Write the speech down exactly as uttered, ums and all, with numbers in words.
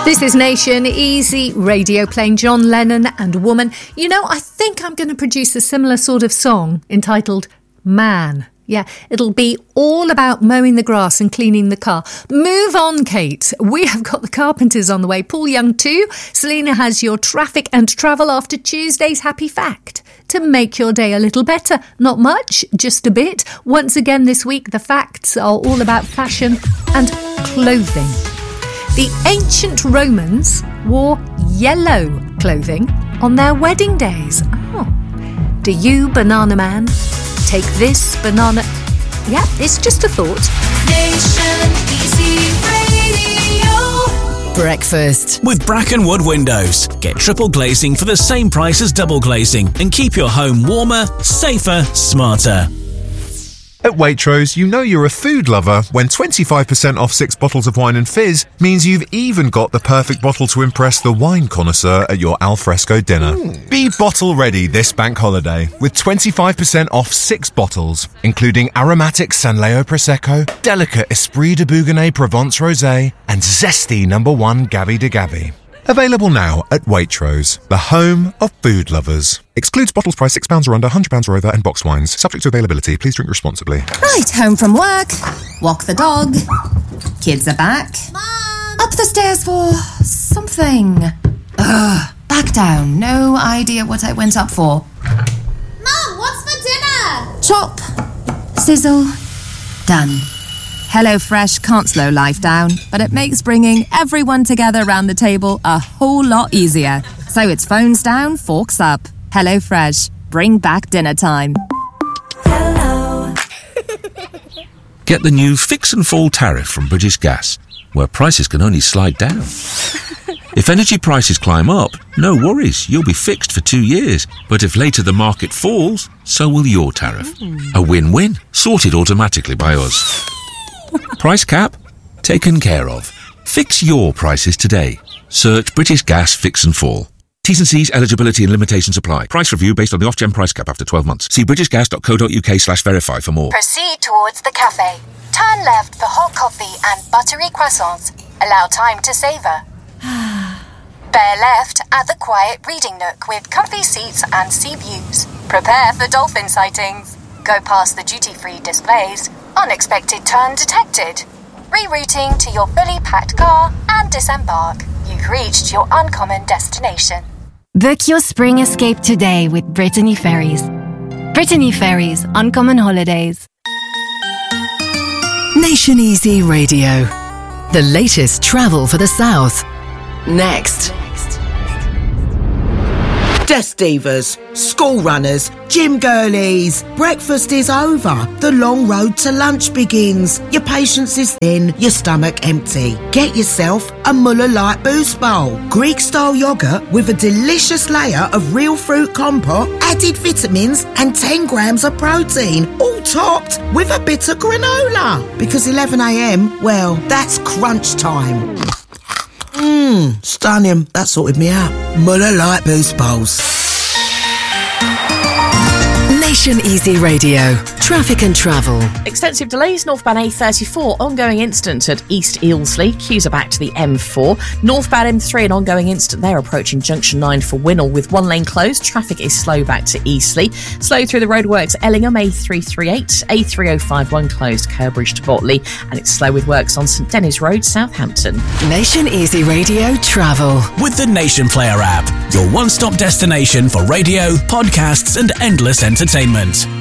This is Nation Easy Radio, playing John Lennon and Woman. You know, I think I'm going to produce a similar sort of song entitled Man. Yeah, it'll be all about mowing the grass and cleaning the car. Move on, Kate. We have got the Carpenters on the way. Paul Young too. Selena has your traffic and travel after Tuesday's Happy Fact. To make your day a little better. Not much, just a bit. Once again this week, the facts are all about fashion and clothing. The ancient Romans wore yellow clothing on their wedding days. Oh. Do you, Banana Man, take this banana... Yeah, it's just a thought. Nation Easy Radio. Breakfast with Brackenwood Windows. Get triple glazing for the same price as double glazing and keep your home warmer, safer, smarter. At Waitrose, you know you're a food lover when twenty-five percent off six bottles of wine and fizz means you've even got the perfect bottle to impress the wine connoisseur at your alfresco dinner. Mm. Be bottle ready this bank holiday with twenty-five percent off six bottles, including aromatic Sanleo Prosecco, delicate Esprit de Bougonnet Provence Rosé, and zesty number one Gaby de Gaby. Available now at Waitrose, the home of food lovers. Excludes bottles priced six pounds or under, one hundred pounds or over, and boxed wines. Subject to availability. Please drink responsibly. Right, home from work. Walk the dog. Kids are back. Mom! Up the stairs for something. Ugh, back down. No idea what I went up for. Mom, what's for dinner? Chop. Sizzle. Done. HelloFresh can't slow life down, but it makes bringing everyone together around the table a whole lot easier. So it's phones down, forks up. HelloFresh. Bring back dinner time. Hello. Get the new Fix and Fall tariff from British Gas, where prices can only slide down. If energy prices climb up, no worries, you'll be fixed for two years. But if later the market falls, so will your tariff. Mm. A win-win, sorted automatically by us. Price cap? Taken care of. Fix your prices today. Search British Gas Fix and Fall. T's and C's, eligibility and limitations apply. Price review based on the off-gen price cap after twelve months. See britishgas.co.uk slash verify for more. Proceed towards the cafe. Turn left for hot coffee and buttery croissants. Allow time to savour. Bear left at the quiet reading nook with comfy seats and sea views. Prepare for dolphin sightings. Go past the duty-free displays. Unexpected turn detected. Rerouting to your fully packed car and disembark. You've reached your uncommon destination. Book your spring escape today with Brittany Ferries. Brittany Ferries, Uncommon Holidays. Nation Easy Radio. The latest travel for the South. Next. Desk divas, school runners, gym girlies. Breakfast is over. The long road to lunch begins. Your patience is thin, your stomach empty. Get yourself a Muller Light Boost Bowl. Greek-style yoghurt with a delicious layer of real fruit compote, added vitamins and ten grams of protein, all topped with a bit of granola. Because eleven a.m, well, that's crunch time. Mmm, stunning. That sorted me out. Muller Light Boost Bowls. Nation Easy Radio. Traffic and travel. Extensive delays northbound A thirty-four. Ongoing incident at East Eilsley. Queues are back to the M four. Northbound M three, an ongoing incident there approaching junction nine for Winnell with one lane closed. Traffic is slow back to Eastleigh. Slow through the roadworks Ellingham A three thirty-eight. A three oh five one closed Kerbridge to Botley. And it's slow with works on St Denis Road, Southampton. Nation Easy Radio travel. With the Nation Player app. Your one-stop destination for radio, podcasts and endless entertainment.